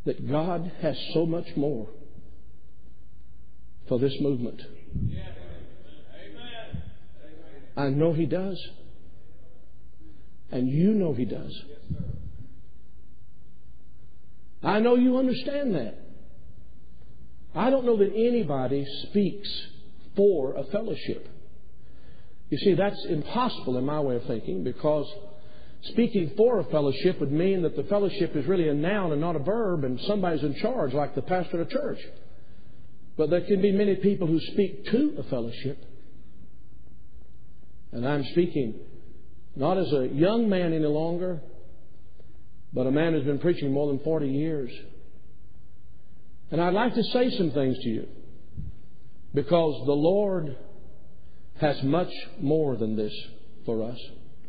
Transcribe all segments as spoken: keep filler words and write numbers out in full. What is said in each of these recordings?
that God has so much more for this movement? I know He does. And you know He does. I know you understand that. I don't know that anybody speaks for a fellowship. You see, that's impossible in my way of thinking, because speaking for a fellowship would mean that the fellowship is really a noun and not a verb, and somebody's in charge, like the pastor of a church. But there can be many people who speak to a fellowship. And I'm speaking not as a young man any longer, but a man who's been preaching more than forty years. And I'd like to say some things to you, because the Lord has much more than this for us.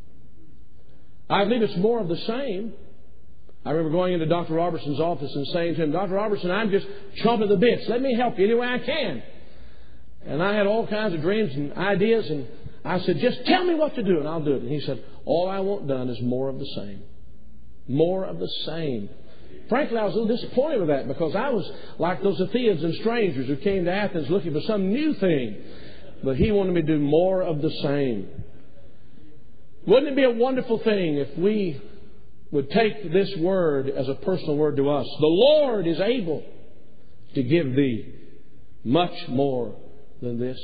I believe it's more of the same. I remember going into Doctor Robertson's office and saying to him, Doctor Robertson, I'm just chomping at the bits. Let me help you any way I can. And I had all kinds of dreams and ideas, and I said, just tell me what to do and I'll do it. And he said, all I want done is more of the same. More of the same. Frankly, I was a little disappointed with that, because I was like those Athenians and strangers who came to Athens looking for some new thing. But he wanted me to do more of the same. Wouldn't it be a wonderful thing if we would take this word as a personal word to us? The Lord is able to give thee much more than this.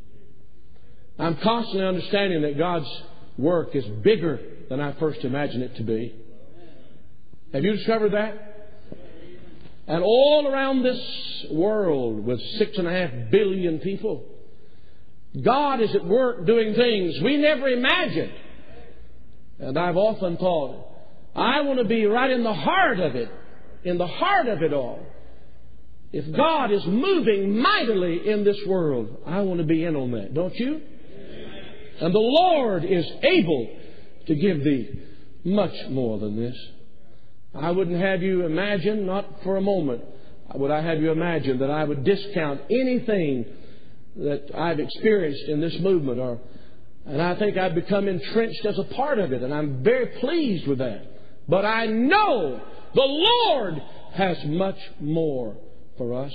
I'm constantly understanding that God's work is bigger than I first imagined it to be. Have you discovered that? And all around this world with six and a half billion people, God is at work doing things we never imagined. And I've often thought, I want to be right in the heart of it, in the heart of it all. If God is moving mightily in this world, I want to be in on that, don't you? And the Lord is able to give thee much more than this. I wouldn't have you imagine, not for a moment, would I have you imagine that I would discount anything that I've experienced in this movement. Or, and I think I've become entrenched as a part of it, and I'm very pleased with that. But I know the Lord has much more for us.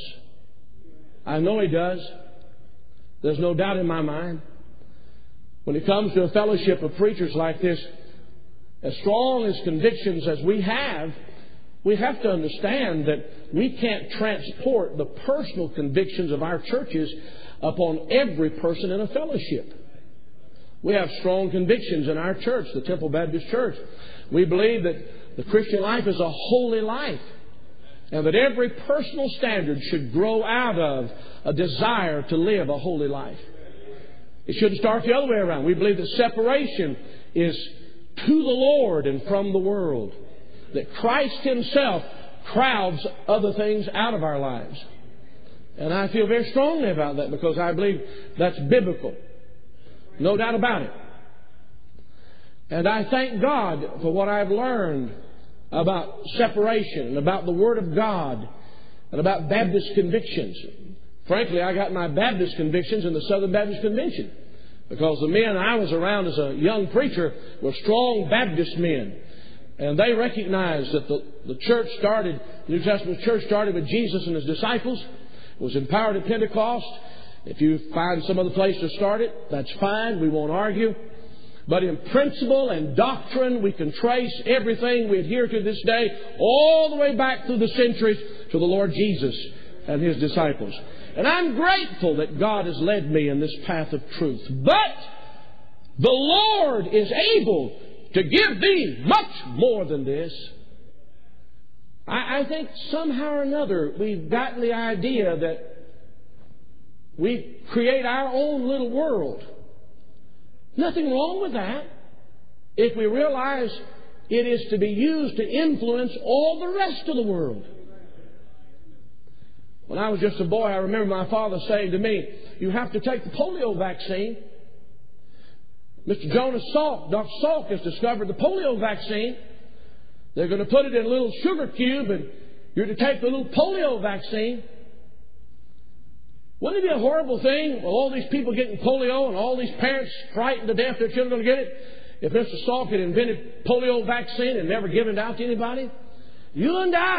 I know He does. There's no doubt in my mind. When it comes to a fellowship of preachers like this, as strong as convictions as we have, we have to understand that we can't transport the personal convictions of our churches upon every person in a fellowship. We have strong convictions in our church, the Temple Baptist Church. We believe that the Christian life is a holy life, and that every personal standard should grow out of a desire to live a holy life. It shouldn't start the other way around. We believe that separation is to the Lord and from the world. That Christ Himself crowds other things out of our lives. And I feel very strongly about that, because I believe that's biblical. No doubt about it. And I thank God for what I've learned about separation and about the Word of God and about Baptist convictions. Frankly, I got my Baptist convictions in the Southern Baptist Convention, because the men I was around as a young preacher were strong Baptist men. And they recognized that the, the church started, the New Testament church started with Jesus and His disciples. It was empowered at Pentecost. If you find some other place to start it, that's fine. We won't argue. But in principle and doctrine, we can trace everything we adhere to this day all the way back through the centuries to the Lord Jesus and His disciples. And I'm grateful that God has led me in this path of truth. But the Lord is able to give thee much more than this. I, I think somehow or another we've gotten the idea that we create our own little world. Nothing wrong with that, if we realize it is to be used to influence all the rest of the world. When I was just a boy, I remember my father saying to me, you have to take the polio vaccine. Mister Jonas Salk, Doctor Salk has discovered the polio vaccine. They're going to put it in a little sugar cube, and you're to take the little polio vaccine. Wouldn't it be a horrible thing with all these people getting polio and all these parents frightened to death their children are going to get it? If Mister Salk had invented polio vaccine and never given it out to anybody? You and I